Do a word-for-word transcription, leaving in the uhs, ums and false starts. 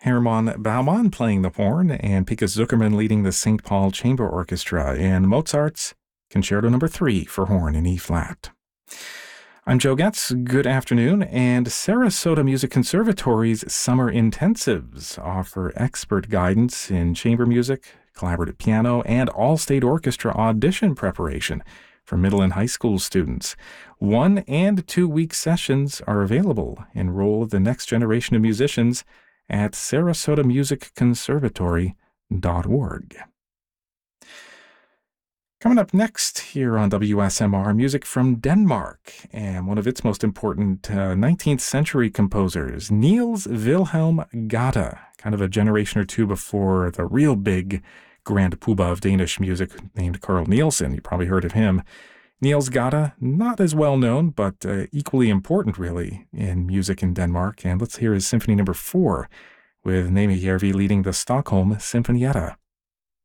Hermann Baumann playing the horn, and Pika Zuckerman leading the Saint Paul Chamber Orchestra in Mozart's Concerto Number three for horn in E-flat. I'm Joe Getz. Good afternoon, and Sarasota Music Conservatory's summer intensives offer expert guidance in chamber music, collaborative piano, and all-state orchestra audition preparation for middle and high school students. One and two-week sessions are available. Enroll the next generation of musicians at sarasota music conservatory dot org. Coming up next here on W S M R, music from Denmark and one of its most important uh, nineteenth century composers, Niels Wilhelm Gade, kind of a generation or two before the real big grand poobah of Danish music named Carl Nielsen. You probably heard of him. Niels Gade, not as well known, but uh, equally important, really, in music in Denmark. And let's hear his Symphony Number Four, with Nemi Järvi leading the Stockholm Sinfonietta.